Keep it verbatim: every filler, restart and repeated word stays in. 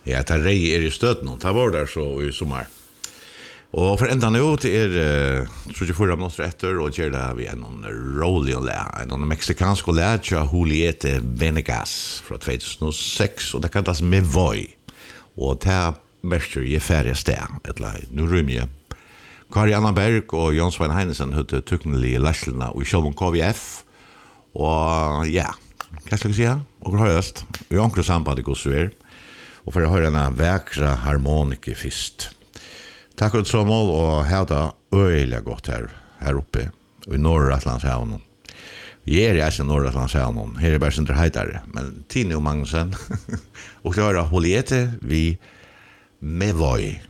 Ja, det rei er i støtten, det var der så i sommar. Og for enda nu til er, uh, tror jeg fyra minutter etter, og gjør det vi en rolig og læ, en meksikansk læ til Juliette Venegas fra två tusen och sex, og det kallas Me Voy. Og det er mest i ferie sted, eller nu rymmer jeg. Kari Anna Berg og Jan Svein Heinesen høtte tuknelige læslene i Kjølven K V F, og ja, hva skal jeg si? Og høyest, vi anker samband i Gossver, og for å høre en vekra harmonike fyrst. Takk for et så mål, og hevda øyelig godt her, her oppe, i Norr-Atlantshavnen. Vi er i eisen Norr-Atlantshavnen, her er bare sin heitare, men Tine og Magnussen, og klare Juliette, vi Me Voy.